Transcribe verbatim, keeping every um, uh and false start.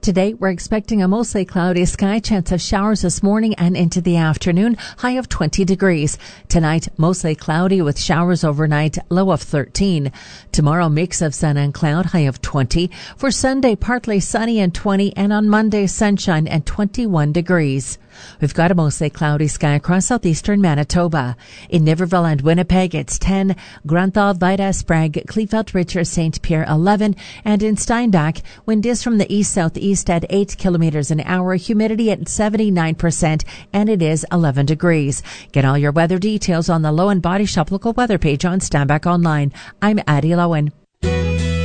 Today, we're expecting a mostly cloudy sky, chance of showers this morning and into the afternoon, high of twenty degrees. Tonight, mostly cloudy with showers overnight, low of thirteen. Tomorrow, mix of sun and cloud, high of twenty. For Sunday, partly sunny and twenty, and on Monday, sunshine and twenty-one degrees. We've got a mostly cloudy sky across southeastern Manitoba. In Niverville and Winnipeg, it's ten. Granthal, Vida, Sprague, Kleefeld, Richer, Saint Pierre, eleven. And in Steinbach, wind is from the east-southeast at eight kilometers an hour, humidity at seventy-nine percent, and it is eleven degrees. Get all your weather details on the Lowen Body Shop local weather page on Steinbach Online. I'm Addie Lowen.